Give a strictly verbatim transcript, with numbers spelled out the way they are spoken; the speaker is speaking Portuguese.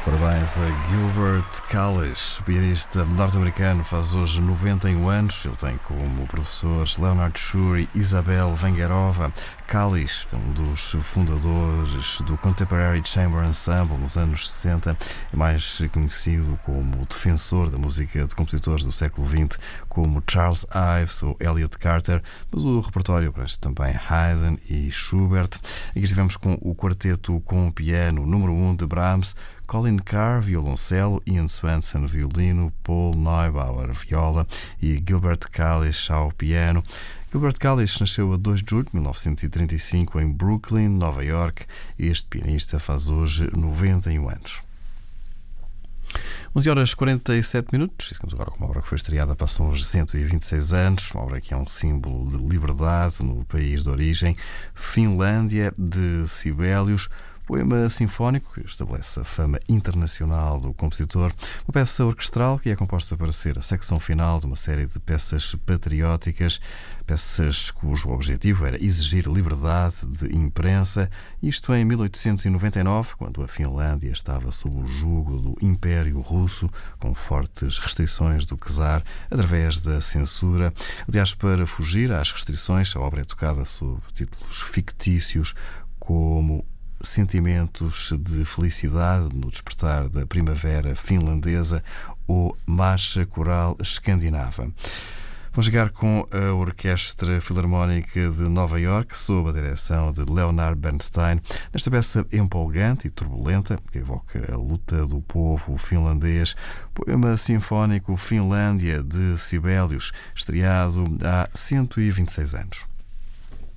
Parabéns a Gilbert Kalisch, pianista norte-americano, faz hoje noventa e um anos. Ele tem como professores Leonard Shure e Isabel Vengerova. Kalisch é um dos fundadores do Contemporary Chamber Ensemble nos anos sessenta, é mais conhecido como defensor da música de compositores do século vinte, como Charles Ives ou Elliott Carter, mas o repertório abrange também Haydn e Schubert. Aqui estivemos com o quarteto com piano número um de Brahms, Colin Carr, violoncelo, Ian Swanson, violino, Paul Neubauer, viola e Gilbert Kalisch ao piano. Gilbert Kalisch nasceu a dois de julho de mil novecentos e trinta e cinco em Brooklyn, Nova York. Este pianista faz hoje noventa e um anos. onze horas e quarenta e sete minutos. Ficamos agora com uma obra que foi estreada, passam uns cento e vinte e seis anos. Uma obra que é um símbolo de liberdade no país de origem, Finlândia, de Sibelius. Poema sinfónico que estabelece a fama internacional do compositor. Uma peça orquestral que é composta para ser a secção final de uma série de peças patrióticas, peças cujo objetivo era exigir liberdade de imprensa, isto em mil oitocentos e noventa e nove, quando a Finlândia estava sob o jugo do Império Russo, com fortes restrições do czar, através da censura. Aliás, para fugir às restrições, a obra é tocada sob títulos fictícios como Sentimentos de Felicidade no Despertar da Primavera Finlandesa ou Marcha Coral Escandinava. Vamos chegar com a Orquestra Filarmónica de Nova Iorque, sob a direção de Leonard Bernstein, nesta peça empolgante e turbulenta que evoca a luta do povo finlandês, poema sinfónico Finlândia de Sibelius, estreado há cento e vinte e seis anos.